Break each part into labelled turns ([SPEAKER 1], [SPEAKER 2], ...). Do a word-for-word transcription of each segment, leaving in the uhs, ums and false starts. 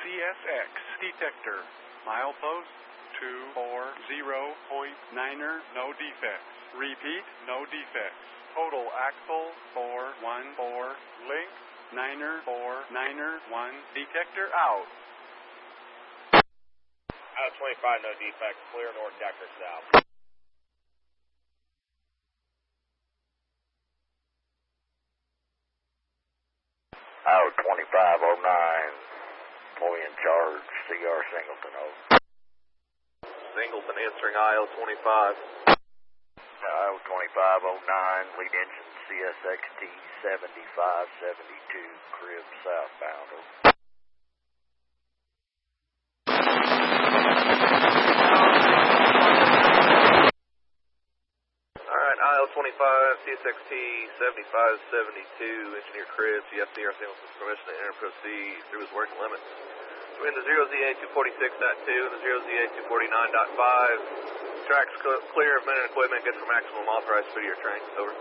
[SPEAKER 1] C S X detector. Milepost two four zero point niner, no defects. Repeat, no defects. Total axle four one four. Link niner four niner one. Detector out.
[SPEAKER 2] Out of twenty-five, no defects. Clear north, Decker south.
[SPEAKER 3] Out twenty-five oh nine, employee in charge, C R Singleton, over.
[SPEAKER 2] Singleton answering I O twenty-five.
[SPEAKER 3] I O twenty-five oh nine, lead engine C S X T seventy-five seventy-two, crib southbound, over.
[SPEAKER 2] I O twenty-five, C S X T seventy-five seventy-two, engineer cribs, you have C R Singleton's permission to enter proceed through his working limits. Between the zero Z A two forty-six point two and the zero Z A two forty-nine point five, tracks clear of men and equipment, good for maximum authorized speed of your train. Over.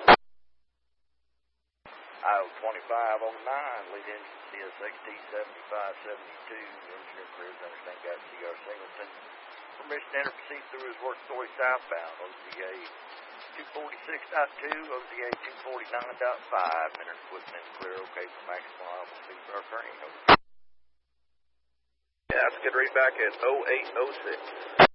[SPEAKER 3] I O twenty-five oh nine, lead engine C S X T seventy-five seventy-two, engineer cribs, understand got C R Singleton. Permission to enter proceed through his working story southbound, O Z A two forty-six point two, O Z A two forty-nine point five, men and equipment clear, okay for maximum allowable speed for our train. Over.
[SPEAKER 2] Yeah, that's a good read back at oh eight oh six.